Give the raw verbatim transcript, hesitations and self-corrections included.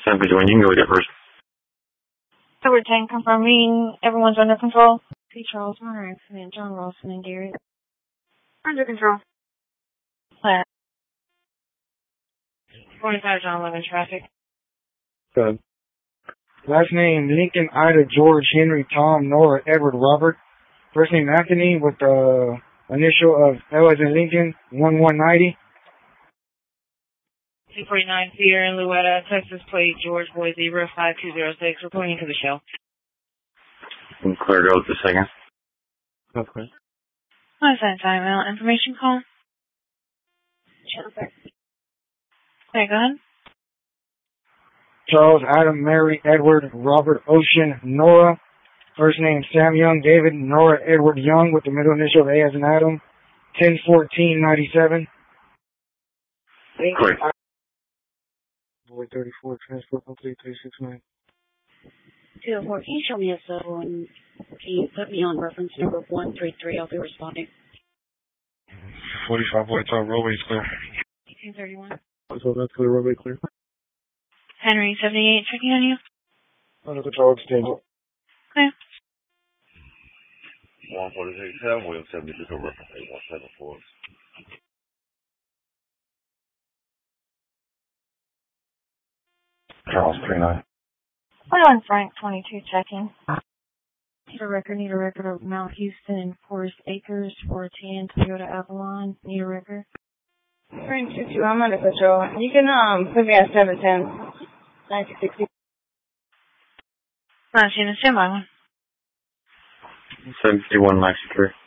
seven fifty-one, you can go with it first. Edward ten confirming everyone's under control. P. Charles Hunter, accident, John Ralston and Gary. Under control. Claire. forty-five John eleven traffic. Good. Last name, Lincoln, Ida, George, Henry, Tom, Nora, Edward, Robert. First name, Anthony, with the initial of L as in Lincoln, one one ninety. two forty-nine Sierra in Louetta, Texas plate, George Boy Zebra, five two zero six, reporting to the show. And Claire, go with the second. Okay. What is that timeout? Information call? Sure. Okay, go ahead. Charles, Adam, Mary, Edward, Robert, Ocean, Nora. First name, Sam Young, David, Nora, Edward Young, with the middle initial of A as in Adam. ten fourteen ninety-seven. Great. Boy thirty-four, transport complete, three six nine. two oh four, can you show me a cell and can you put me on reference number one three three? I'll be responding. forty-five, Boy Top, roadway is clear. eighteen thirty-one. So that's clear, roadway clear. Henry seventy-eight, checking on you. Under control, exchange. Okay. one forty-six, seven, William seventy-six, over eight one seven four. Charles, three nine. twenty-one Frank, twenty-two, checking. Need a record, need a record of Mount Houston and Forest Acres, four ten, Toyota Avalon. Need a record. Frank two two, I'm under control. You can um put me at seven ten. nineteen sixty. nineteen, stand by one. seven fifty-one, ninety-three.